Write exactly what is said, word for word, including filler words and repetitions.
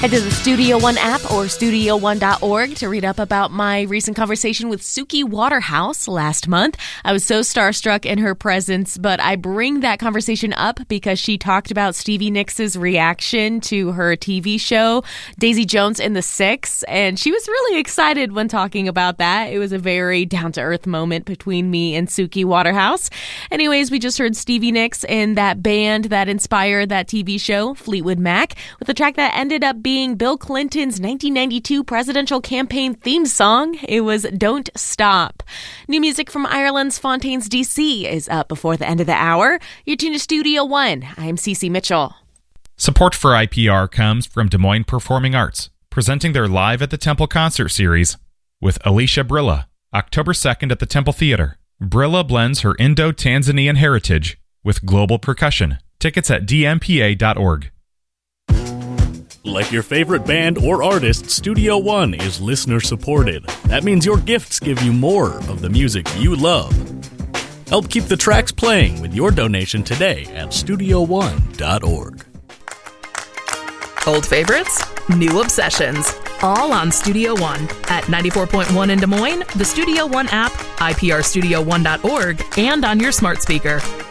Head to the Studio One app or studio one dot org to read up about my recent conversation with Suki Waterhouse last month. I was so starstruck in her presence, but I bring that conversation up because she talked about Stevie Nicks' reaction to her T V show, Daisy Jones and the Six, and she was really excited when talking about that. It was a very down-to-earth moment between me and Suki Waterhouse. Anyways, we just heard Stevie Nicks and that band that inspired that T V show, Fleetwood Mac, with a track that ended up being being Bill Clinton's nineteen ninety-two presidential campaign theme song. It was Don't Stop. New music from Ireland's Fontaines D C is up before the end of the hour. You're tuned to Studio One. I'm Cece Mitchell. Support for I P R comes from Des Moines Performing Arts, presenting their Live at the Temple concert series with Alicia Brilla, October second at the Temple Theater. Brilla blends her Indo-Tanzanian heritage with global percussion. Tickets at d m p a dot org. Like your favorite band or artist, Studio One is listener-supported. That means your gifts give you more of the music you love. Help keep the tracks playing with your donation today at studio one dot org. Old favorites, new obsessions, all on Studio One at ninety-four point one in Des Moines, the Studio One app, I P R studio one dot org, and on your smart speaker.